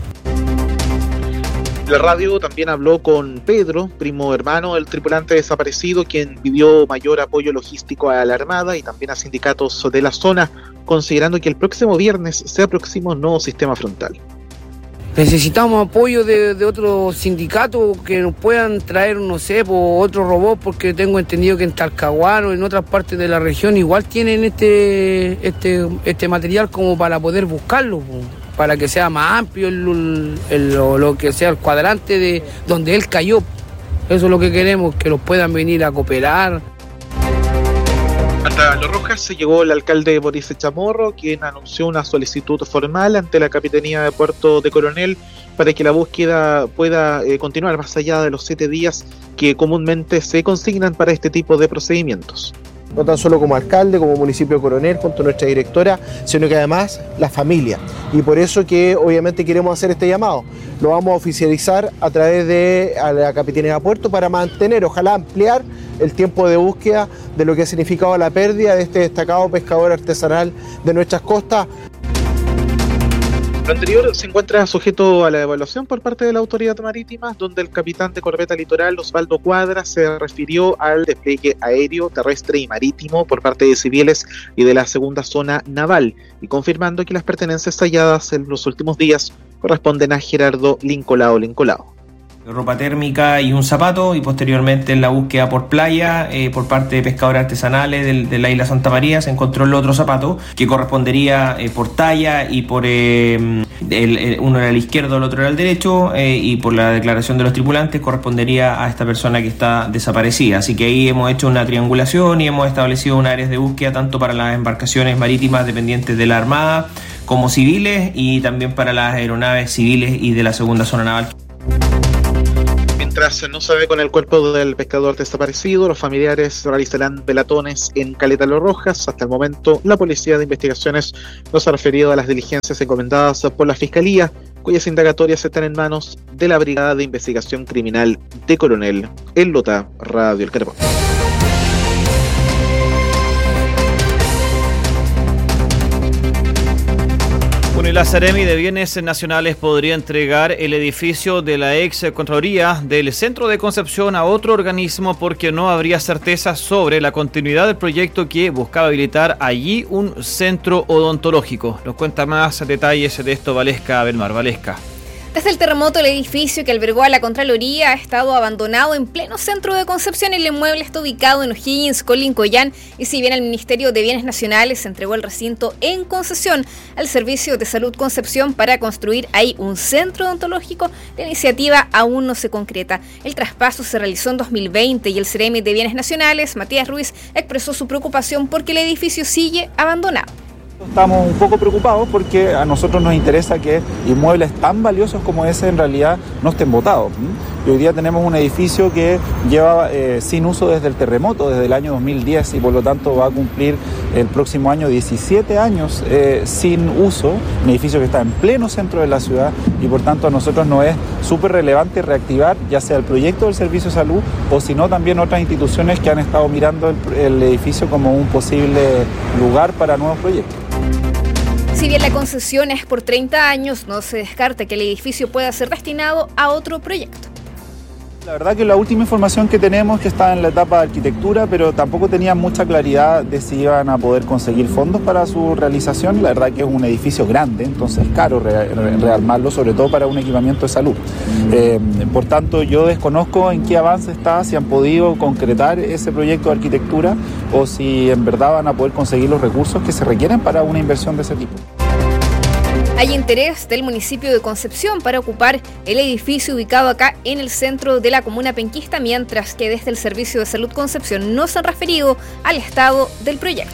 La radio también habló con Pedro, primo hermano del tripulante desaparecido, quien pidió mayor apoyo logístico a la Armada y también a sindicatos de la zona, considerando que el próximo viernes se aproxima un nuevo sistema frontal. Necesitamos apoyo de, de otros sindicatos que nos puedan traer, no sé, por otro robot, porque tengo entendido que en Talcahuano o en otras partes de la región igual tienen este, este, este material como para poder buscarlo, po, para que sea más amplio el, el, lo, lo que sea el cuadrante de donde él cayó. Eso es lo que queremos, que los puedan venir a cooperar. Hasta Los Rojas se llegó el alcalde Boris Chamorro, quien anunció una solicitud formal ante la Capitanía de Puerto de Coronel para que la búsqueda pueda eh, continuar más allá de los siete días que comúnmente se consignan para este tipo de procedimientos. No tan solo como alcalde, como municipio de Coronel, junto a nuestra directora, sino que además la familia. Y por eso que obviamente queremos hacer este llamado. Lo vamos a oficializar a través de a la Capitanía de Puerto para mantener, ojalá ampliar el tiempo de búsqueda de lo que ha significado la pérdida de este destacado pescador artesanal de nuestras costas. Lo anterior se encuentra sujeto a la evaluación por parte de la autoridad marítima, donde el capitán de corbeta litoral, Osvaldo Cuadra, se refirió al despliegue aéreo, terrestre y marítimo por parte de civiles y de la segunda zona naval, y confirmando que las pertenencias halladas en los últimos días corresponden a Gerardo Lincolao Lincolao. Ropa térmica y un zapato, y posteriormente en la búsqueda por playa eh, por parte de pescadores artesanales de, de la isla Santa María se encontró el otro zapato que correspondería eh, por talla y por eh, el, el, uno era el izquierdo, el otro era el derecho eh, y por la declaración de los tripulantes correspondería a esta persona que está desaparecida. Así que ahí hemos hecho una triangulación y hemos establecido unas áreas de búsqueda tanto para las embarcaciones marítimas dependientes de la Armada como civiles, y también para las aeronaves civiles y de la segunda zona naval. Mientras no se ve con el cuerpo del pescador desaparecido, los familiares realizarán velatones en Caleta Los Rojas. Hasta el momento, la Policía de Investigaciones no se ha referido a las diligencias encomendadas por la Fiscalía, cuyas indagatorias están en manos de la Brigada de Investigación Criminal de Coronel. En Lota, Radio El Carbón. Bueno, y la Seremi de Bienes Nacionales podría entregar el edificio de la ex Contraloría del Centro de Concepción a otro organismo porque no habría certeza sobre la continuidad del proyecto que buscaba habilitar allí un centro odontológico. Nos cuenta más detalles de esto Valesca Belmar. Valesca. Desde el terremoto, el edificio que albergó a la Contraloría ha estado abandonado en pleno centro de Concepción. El inmueble está ubicado en O'Higgins, Colincoyán, y si bien el Ministerio de Bienes Nacionales entregó el recinto en concesión al Servicio de Salud Concepción para construir ahí un centro odontológico, la iniciativa aún no se concreta. El traspaso se realizó en dos mil veinte y el Seremi de Bienes Nacionales, Matías Ruiz, expresó su preocupación porque el edificio sigue abandonado. Estamos un poco preocupados porque a nosotros nos interesa que inmuebles tan valiosos como ese en realidad no estén botados. Y hoy día tenemos un edificio que lleva eh, sin uso desde el terremoto, desde el año dos mil diez, y por lo tanto va a cumplir el próximo año diecisiete años eh, sin uso, un edificio que está en pleno centro de la ciudad, y por tanto a nosotros nos es súper relevante reactivar ya sea el proyecto del Servicio de Salud o si no también otras instituciones que han estado mirando el, el edificio como un posible lugar para nuevos proyectos. Si bien la concesión es por treinta años, no se descarta que el edificio pueda ser destinado a otro proyecto. La verdad que la última información que tenemos es que está en la etapa de arquitectura, pero tampoco tenían mucha claridad de si iban a poder conseguir fondos para su realización. La verdad que es un edificio grande, entonces es caro re- re- rearmarlo, sobre todo para un equipamiento de salud. Eh, por tanto, yo desconozco en qué avance está, si han podido concretar ese proyecto de arquitectura o si en verdad van a poder conseguir los recursos que se requieren para una inversión de ese tipo. Hay interés del municipio de Concepción para ocupar el edificio ubicado acá en el centro de la comuna penquista, mientras que desde el Servicio de Salud Concepción no se han referido al estado del proyecto.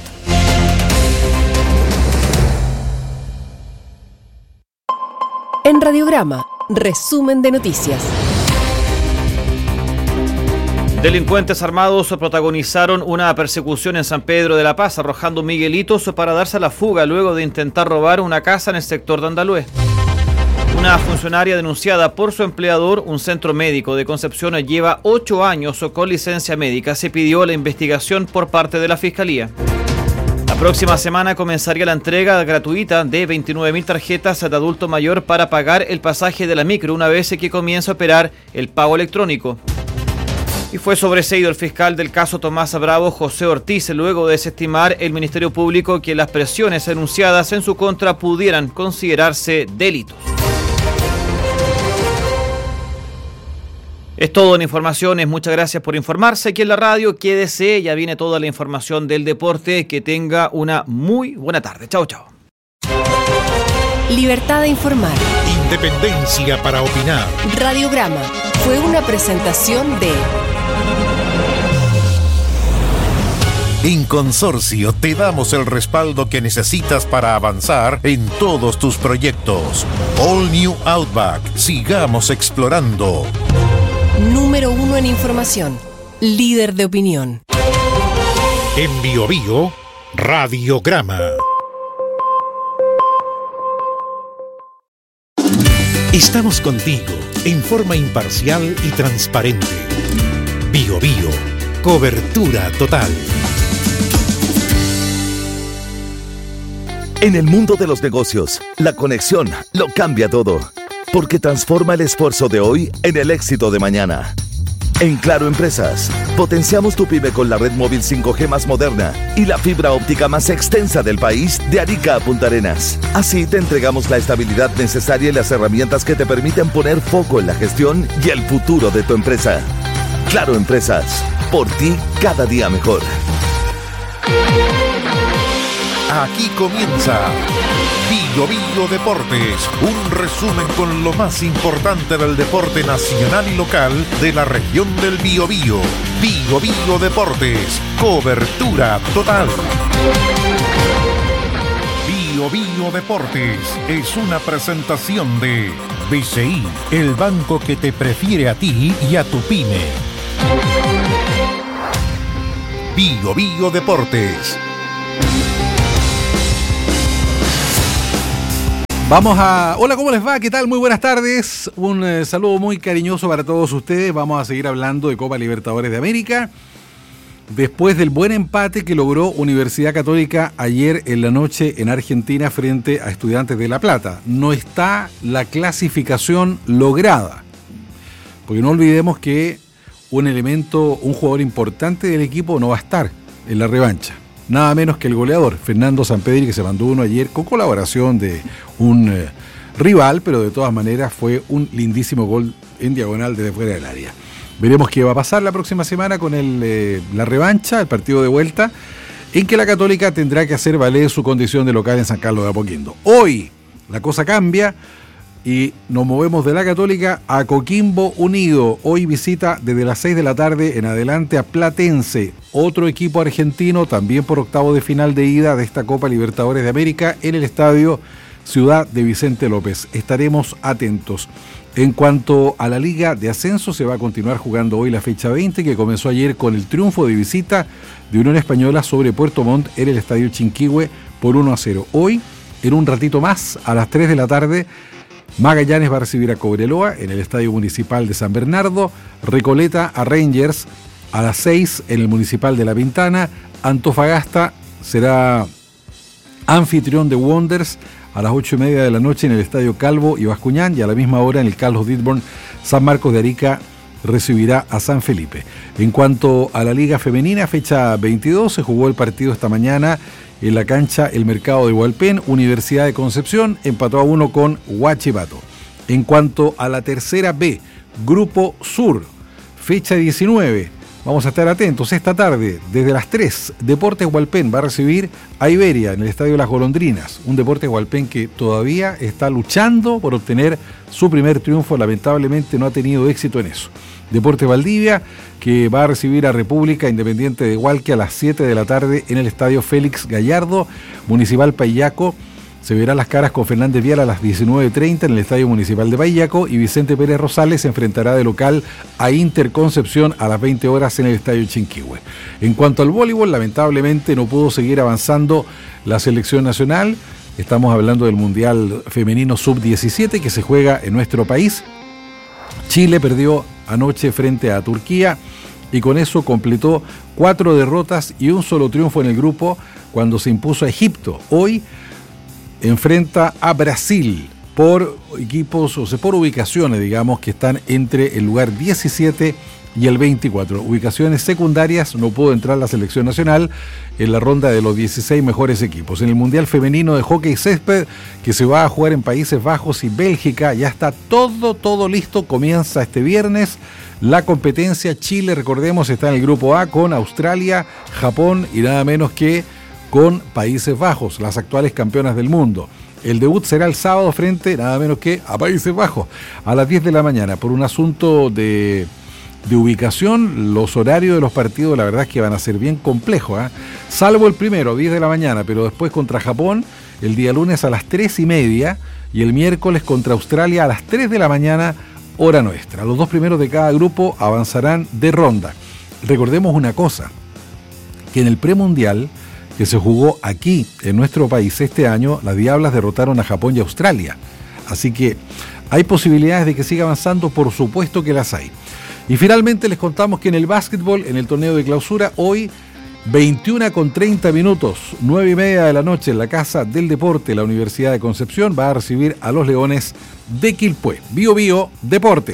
En Radiograma, resumen de noticias. Delincuentes armados protagonizaron una persecución en San Pedro de la Paz, arrojando miguelitos para darse a la fuga luego de intentar robar una casa en el sector de Andalúe. Una funcionaria denunciada por su empleador, un centro médico de Concepción, lleva ocho años con licencia médica. Se pidió la investigación por parte de la Fiscalía. La próxima semana comenzaría la entrega gratuita de veintinueve mil tarjetas de adulto mayor para pagar el pasaje de la micro una vez que comience a operar el pago electrónico. Y fue sobreseído el fiscal del caso Tomás Bravo, José Ortiz, luego de desestimar el Ministerio Público que las presiones enunciadas en su contra pudieran considerarse delitos. Es todo en Informaciones, muchas gracias por informarse aquí en la radio, quédese, ya viene toda la información del deporte, que tenga una muy buena tarde, chao chao. Libertad de informar. Independencia para opinar. Radiograma fue una presentación de... En Consorcio te damos el respaldo que necesitas para avanzar en todos tus proyectos. All New Outback, sigamos explorando. Número uno en información, líder de opinión. En Bio Bio, Radiograma. Estamos contigo en forma imparcial y transparente. Bio Bio, cobertura total. En el mundo de los negocios, la conexión lo cambia todo, porque transforma el esfuerzo de hoy en el éxito de mañana. En Claro Empresas, potenciamos tu pyme con la red móvil cinco G más moderna y la fibra óptica más extensa del país de Arica a Punta Arenas. Así te entregamos la estabilidad necesaria y las herramientas que te permiten poner foco en la gestión y el futuro de tu empresa. Claro Empresas, por ti cada día mejor. Aquí comienza Bio Bio Deportes, un resumen con lo más importante del deporte nacional y local de la región del Biobío. Bio Bio Deportes, cobertura total. Bio Bio Deportes es una presentación de B C I, el banco que te prefiere a ti y a tu pyme. Bio Bio Deportes. Vamos a... Hola, ¿cómo les va? ¿Qué tal? Muy buenas tardes. Un eh, saludo muy cariñoso para todos ustedes. Vamos a seguir hablando de Copa Libertadores de América. Después del buen empate que logró Universidad Católica ayer en la noche en Argentina frente a Estudiantes de La Plata. No está la clasificación lograda. Porque no olvidemos que un elemento, un jugador importante del equipo no va a estar en la revancha. Nada menos que el goleador, Fernando Sampedri, que se mandó uno ayer con colaboración de un eh, rival, pero de todas maneras fue un lindísimo gol en diagonal desde fuera del área. Veremos qué va a pasar la próxima semana con el, eh, la revancha, el partido de vuelta, en que la Católica tendrá que hacer valer su condición de local en San Carlos de Apoquindo. Hoy la cosa cambia y nos movemos de la Católica a Coquimbo Unido. Hoy visita desde las seis de la tarde en adelante a Platense, otro equipo argentino, también por octavo de final de ida de esta Copa Libertadores de América en el estadio Ciudad de Vicente López. Estaremos atentos. En cuanto a la Liga de Ascenso, se va a continuar jugando hoy la fecha veinte, que comenzó ayer con el triunfo de visita de Unión Española sobre Puerto Montt en el estadio Chinquihue por uno a cero. Hoy, en un ratito más, a las tres de la tarde, Magallanes va a recibir a Cobreloa en el Estadio Municipal de San Bernardo, Recoleta a Rangers a las seis en el Municipal de La Pintana, Antofagasta será anfitrión de Wanderers a las ocho y media de la noche en el Estadio Calvo y Bascuñán, y a la misma hora en el Carlos Ditborn, San Marcos de Arica recibirá a San Felipe. En cuanto a la Liga Femenina, fecha veintidós, se jugó el partido esta mañana en la cancha El Mercado de Hualpén. Universidad de Concepción empató a uno con Huachipato. En cuanto a la tercera B, Grupo Sur, fecha diecinueve, vamos a estar atentos. Esta tarde, desde las tres, Deportes Hualpén va a recibir a Iberia en el Estadio Las Golondrinas. Un Deportes Hualpén que todavía está luchando por obtener su primer triunfo. Lamentablemente no ha tenido éxito en eso. Deportes Valdivia, que va a recibir a República Independiente de Hualque a las siete de la tarde en el Estadio Félix Gallardo. Municipal Paillaco se verá las caras con Fernández Vial a las diecinueve treinta en el Estadio Municipal de Paillaco, y Vicente Pérez Rosales se enfrentará de local a Interconcepción a las veinte horas en el Estadio Chinquihue. En cuanto al voleibol, lamentablemente no pudo seguir avanzando la selección nacional. Estamos hablando del Mundial Femenino sub diecisiete que se juega en nuestro país. Chile perdió anoche frente a Turquía y con eso completó cuatro derrotas y un solo triunfo en el grupo cuando se impuso a Egipto. Hoy enfrenta a Brasil por equipos, o sea, por ubicaciones, digamos, que están entre el lugar diecisiete y el veinticuatro. Ubicaciones secundarias, no pudo entrar la selección nacional en la ronda de los dieciséis mejores equipos. En el Mundial Femenino de Hockey Césped, que se va a jugar en Países Bajos y Bélgica, ya está todo, todo listo. Comienza este viernes la competencia. Chile, recordemos, está en el grupo A con Australia, Japón y nada menos que con Países Bajos, las actuales campeonas del mundo. El debut será el sábado frente nada menos que a Países Bajos a las diez de la mañana. Por un asunto de, de ubicación, los horarios de los partidos la verdad es que van a ser bien complejos, ¿eh? Salvo el primero, diez de la mañana, pero después contra Japón el día lunes a las tres y media y el miércoles contra Australia a las tres de la mañana, hora nuestra. Los dos primeros de cada grupo avanzarán de ronda. Recordemos una cosa, que en el premundial que se jugó aquí en nuestro país este año, las Diablas derrotaron a Japón y Australia. Así que hay posibilidades de que siga avanzando, por supuesto que las hay. Y finalmente les contamos que en el básquetbol, en el torneo de clausura, hoy veintiuna con treinta minutos, nueve y media de la noche en la Casa del Deporte, la Universidad de Concepción va a recibir a los Leones de Quilpué. Bio Bio Deporte.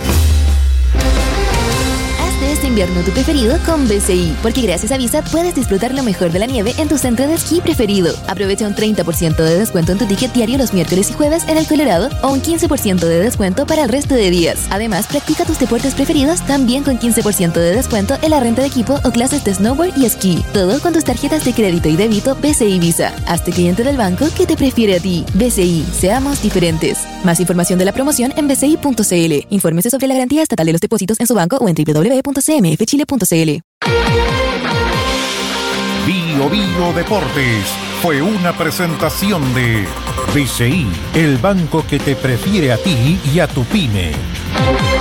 Este invierno tu preferido con B C I, porque gracias a Visa puedes disfrutar lo mejor de la nieve en tu centro de esquí preferido. Aprovecha un treinta por ciento de descuento en tu ticket diario los miércoles y jueves en el Colorado o un quince por ciento de descuento para el resto de días. Además, practica tus deportes preferidos también con quince por ciento de descuento en la renta de equipo o clases de snowboard y esquí. Todo con tus tarjetas de crédito y débito B C I Visa. Hazte cliente del banco que te prefiere a ti. B C I, seamos diferentes. Más información de la promoción en b c i punto c l. Infórmese sobre la garantía estatal de los depósitos en su banco o en w w w punto c m f chile punto c l. Bio Bio Deportes fue una presentación de B C I, el banco que te prefiere a ti y a tu pyme.